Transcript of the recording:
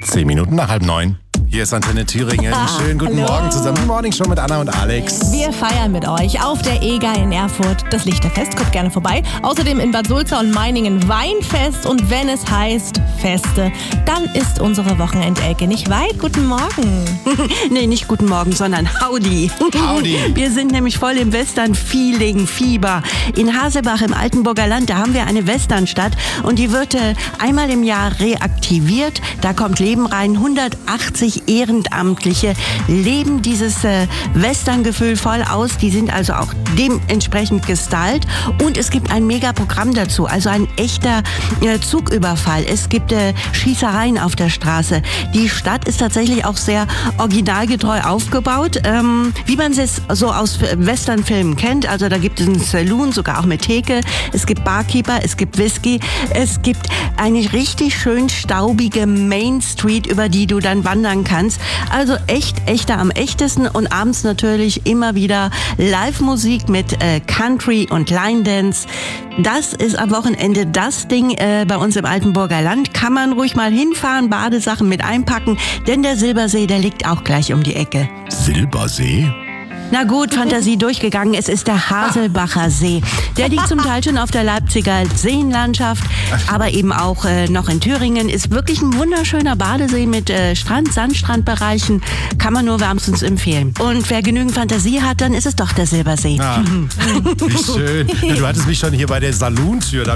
10 Minuten nach 8:30. Hier ist Antenne Thüringen. Schönen guten Morgen zusammen. Die Morning Show mit Anna und Alex. Wir feiern mit euch auf der EGA in Erfurt. Das Lichterfest, kommt gerne vorbei. Außerdem in Bad Sulza und Meiningen Weinfest. Und wenn es heißt Feste, dann ist unsere Wochenendecke nicht weit. Guten Morgen. Nee, nicht guten Morgen, sondern Howdy. Howdy. Wir sind nämlich voll im Western-Feeling, Fieber. In Hasebach im Altenburger Land, da haben wir eine Westernstadt und die wird einmal im Jahr reaktiviert. Da kommt Leben rein. 180 Ehrenamtliche leben dieses Western-Gefühl voll aus. Die sind also auch dementsprechend gestylt. Und es gibt ein Mega-Programm dazu, also ein echter Zugüberfall. Es gibt Schießereien auf der Straße. Die Stadt ist tatsächlich auch sehr originalgetreu aufgebaut, wie man es so aus Westernfilmen kennt. Also da gibt es einen Saloon, sogar auch mit Theke. Es gibt Barkeeper, es gibt Whisky. Es gibt eine richtig schön staubige Main Street, über die du dann wandern kannst. Also echter am echtesten und abends natürlich immer wieder Live-Musik mit Country und Line Dance. Das ist am Wochenende das Ding bei uns im Altenburger Land. Kann man ruhig mal hinfahren, Badesachen mit einpacken, denn der Silbersee, der liegt auch gleich um die Ecke. Silbersee? Na gut, Fantasie durchgegangen. Es ist der Haselbacher See. Der liegt zum Teil schon auf der Leipziger Seenlandschaft, aber eben auch noch in Thüringen. Ist wirklich ein wunderschöner Badesee mit Sandstrandbereichen. Kann man nur wärmstens empfehlen. Und wer genügend Fantasie hat, dann ist es doch der Silbersee. Ah, wie schön. Ja, du hattest mich schon hier bei der Salontür.